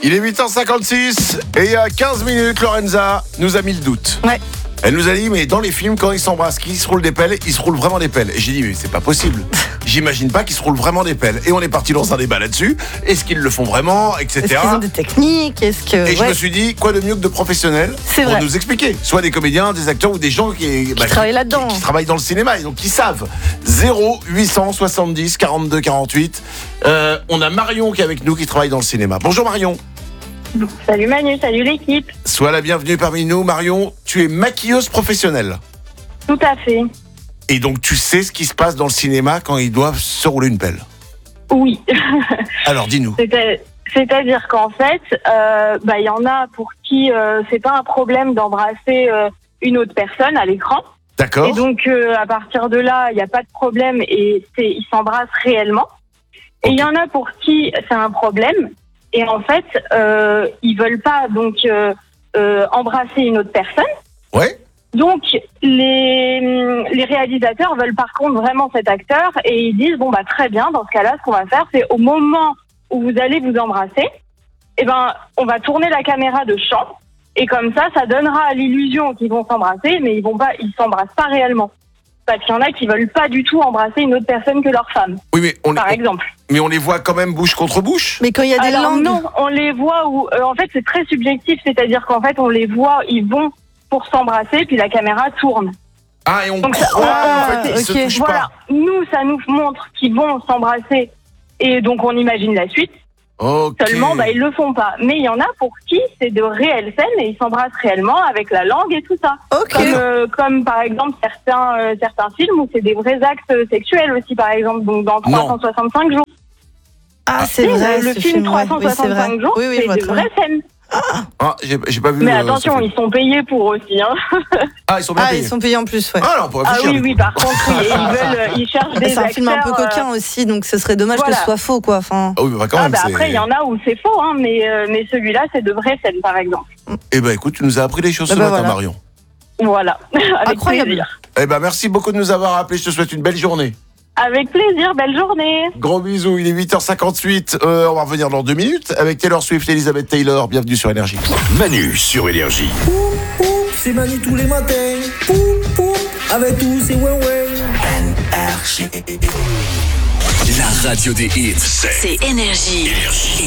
Il est 8h56 et il y a 15 minutes, Lorenza nous a mis le doute. Ouais. Elle nous a dit, mais dans les films, quand ils s'embrassent, qu'ils se roulent des pelles, ils se roulent vraiment des pelles. Et j'ai dit, mais c'est pas possible. J'imagine pas qu'ils se roulent vraiment des pelles. Et on est parti dans un débat là-dessus. Est-ce qu'ils le font vraiment, etc. Est-ce qu'ils ont des techniques? Et je me suis dit, quoi de mieux que de professionnels C'est pour vrai. nous expliquer. Soit des comédiens, des acteurs ou des gens qui travaillent là-dedans. Qui travaillent dans le cinéma et donc qui savent. 0870 42 48. On a Marion qui est avec nous, qui travaille dans le cinéma. Bonjour Marion. Salut Manu, salut l'équipe. Sois la bienvenue parmi nous. Marion, tu es maquilleuse professionnelle. Tout à fait. Et donc tu sais ce qui se passe dans le cinéma quand ils doivent se rouler une pelle. Oui. Alors dis-nous. C'est-à-dire qu'en fait, y en a pour qui c'est pas un problème d'embrasser une autre personne à l'écran. D'accord. Et donc à partir de là, il n'y a pas de problème et ils s'embrassent réellement. Et il y en a pour qui c'est un problème. Et en fait, ils veulent pas donc embrasser une autre personne. Ouais. Donc les réalisateurs veulent par contre vraiment cet acteur et ils disent très bien, dans ce cas-là, ce qu'on va faire, c'est au moment où vous allez vous embrasser, on va tourner la caméra de champ et comme ça donnera l'illusion qu'ils vont s'embrasser, mais ils s'embrassent pas réellement. Parce qu'il y en a qui veulent pas du tout embrasser une autre personne que leur femme. Oui, mais par exemple. Mais on les voit quand même bouche contre bouche. Mais quand il y a des langues. Non, on les voit où en fait c'est très subjectif, c'est-à-dire qu'en fait on les voit, ils vont pour s'embrasser, puis la caméra tourne. Ah, et on Donc, croit en fait, ils se touchent voilà. pas. Nous, ça nous montre qu'ils vont s'embrasser et donc on imagine la suite. Okay. Seulement, ils le font pas. Mais il y en a pour qui c'est de réelles scènes et ils s'embrassent réellement avec la langue et tout ça. Ok. Comme par exemple certains films où c'est des vrais actes sexuels aussi, par exemple, donc dans 365 jours. Ah, c'est vrai. Le ce film ouais. 365 jours, oui, c'est de vraies scènes. Ah, j'ai pas vu. Mais attention, ils sont payés pour aussi. Hein. Ah, ils sont bien payés. Ils sont payés en plus, ouais. Ah, là, on pourrait réfléchir. Oui, par contre, ils cherchent des C'est un film un peu acteurs, coquin aussi, donc ce serait dommage que ce soit faux, quoi. Enfin... Ah oui, quand même. Après, il y en a où c'est faux, hein, mais celui-là, c'est de vraies scènes, par exemple. Eh ben, écoute, tu nous as appris les choses ce matin, Marion. Voilà, avec incroyable. plaisir. Eh ben, merci beaucoup de nous avoir appelés. Je te souhaite une belle journée. Avec plaisir, belle journée. Gros bisous, il est 8h58. On va revenir dans 2 minutes avec Taylor Swift et Elizabeth Taylor. Bienvenue sur Énergie. Manu sur Énergie. C'est Manu tous les matins. Avec tous ces ouais. La radio des hits, C'est Énergie.